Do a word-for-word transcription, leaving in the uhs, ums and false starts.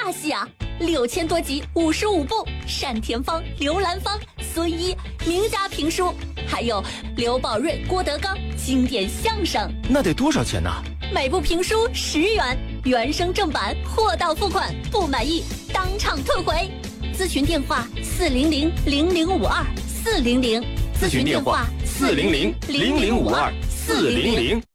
大戏啊！六千多集，五十五部，单田芳、刘兰芳、孙一名家评书，还有刘宝瑞、郭德纲经典相声。 那得多少钱呢？ 每部评书十元，原声正版，货到付款，不满意当场退回。咨询电话：四零零零零五二四零零。 咨询电话：四零零零零五二四零零。